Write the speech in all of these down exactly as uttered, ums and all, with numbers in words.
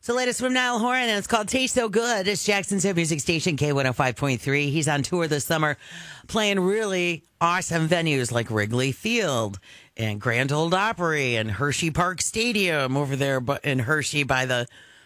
the latest from Niall Horan, and it's called Taste So Good. It's Jackson's hit music station, K one oh five point three. He's on tour this summer, playing really awesome venues like Wrigley Field and Grand Ole Opry and Hershey Park Stadium over there in Hershey by the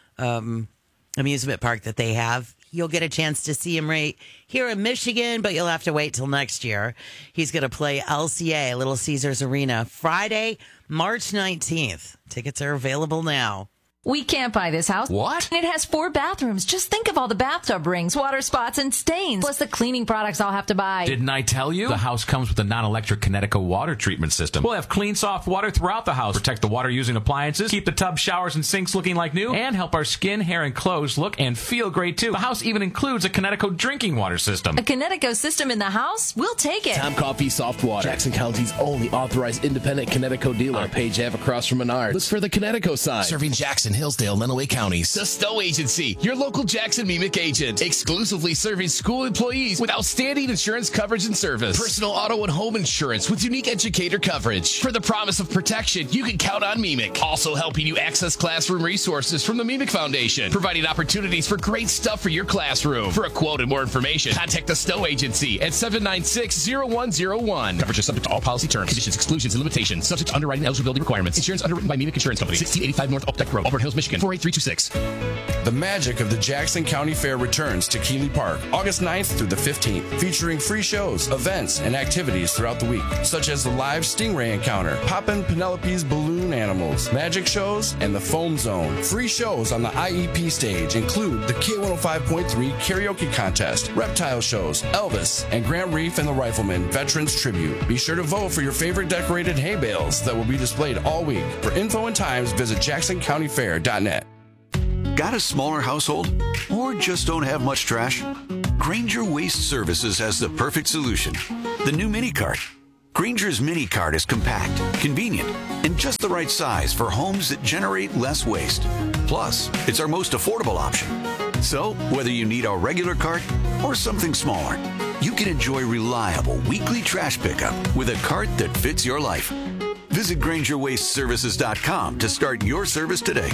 um, amusement park that they have. You'll get a chance to see him right here in Michigan, but you'll have to wait till next year. He's going to play L C A, Little Caesars Arena, Friday, March nineteenth. Tickets are available now. We can't buy this house. What? It has four bathrooms. Just think of all the bathtub rings, water spots, and stains, plus the cleaning products I'll have to buy. Didn't I tell you? The house comes with a non-electric Connecticut water treatment system. We'll have clean, soft water throughout the house, protect the water-using appliances, keep the tub, showers, and sinks looking like new, and help our skin, hair, and clothes look and feel great, too. The house even includes a Connecticut drinking water system. A Connecticut system in the house? We'll take it. Tom Coffee Soft Water, Jackson County's only authorized independent Connecticut dealer. On page Ave across from Menards. Look for the Connecticut sign. Serving Jackson, Hillsdale, Lenawee counties. The Stowe Agency, your local Jackson Mimic agent, exclusively serving school employees with outstanding insurance coverage and service. Personal auto and home insurance with unique educator coverage. For the promise of protection, you can count on Mimic. Also helping you access classroom resources from the Mimic Foundation, providing opportunities for great stuff for your classroom. For a quote and more information, contact the Stowe Agency at seven nine six, zero one zero one. Coverage is subject to all policy terms, conditions, exclusions, and limitations. Subject to underwriting eligibility requirements. Insurance underwritten by Mimic Insurance Company. sixteen eighty-five North Updike Road, Auburn Hills, Michigan. four eight three two six. The magic of the Jackson County Fair returns to Keeley Park August ninth through the fifteenth, featuring free shows, events, and activities throughout the week, such as the live Stingray Encounter, Poppin' Penelope's Balloon Animals, magic shows, and the Foam Zone. Free shows on the I E P stage include the K one oh five point three Karaoke Contest, Reptile Shows, Elvis, and Grant Reef and the Rifleman Veterans Tribute. Be sure to vote for your favorite decorated hay bales that will be displayed all week. For info and times, visit jackson county fair dot net. Got a smaller household? Or just don't have much trash? Grainger Waste Services has the perfect solution. The new Mini Cart. Grainger's Mini Cart is compact, convenient, and just the right size for homes that generate less waste. Plus, it's our most affordable option. So, whether you need a regular cart or something smaller, you can enjoy reliable weekly trash pickup with a cart that fits your life. Visit Grainger Waste Services dot com to start your service today.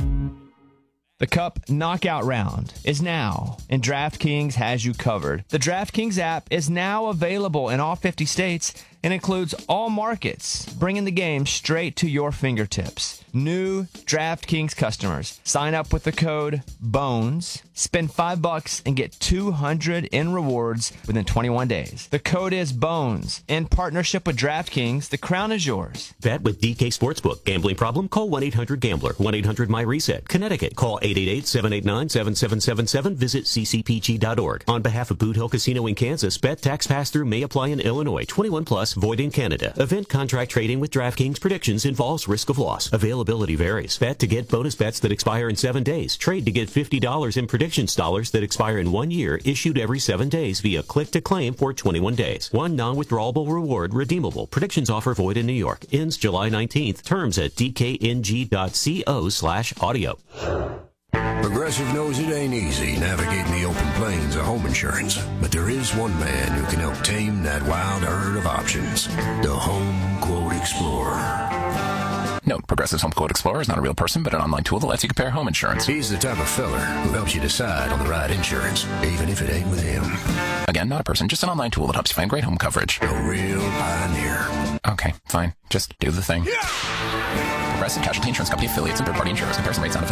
The Cup Knockout Round is now, and DraftKings has you covered. The DraftKings app is now available in all fifty states and includes all markets, bringing the game straight to your fingertips. New DraftKings customers, sign up with the code BONES, spend five bucks and get two hundred in rewards within twenty-one days. The code is BONES. In partnership with DraftKings, the crown is yours. Bet with D K Sportsbook. Gambling problem? Call one eight hundred gambler. one eight hundred my reset. Connecticut. Call eight eight eight, seven eight nine, seven seven seven seven. Visit c c p g dot org. On behalf of Boot Hill Casino in Kansas, bet tax pass-through may apply in Illinois. twenty-one plus, void in Canada. Event contract trading with DraftKings predictions involves risk of loss. Availability varies. Bet to get bonus bets that expire in seven days. Trade to get fifty dollars in predictions dollars that expire in one year, issued every seven days via click to claim for twenty-one days. One non-withdrawable reward redeemable. Predictions offer void in New York. Ends July nineteenth. Terms at d k n g dot co slash audio. Progressive knows it ain't easy navigating the open plains of home insurance, but there is one man who can help tame that wild herd of options. The Home Quote Explorer. Note, Progressive's Home Quote Explorer is not a real person, but an online tool that lets you compare home insurance. He's the type of feller who helps you decide on the right insurance, even if it ain't with him. Again, not a person, just an online tool that helps you find great home coverage. A real pioneer. Okay, fine. Just do the thing. Yeah! Progressive Casualty Insurance Company affiliates and third-party insurers. Comparison rates on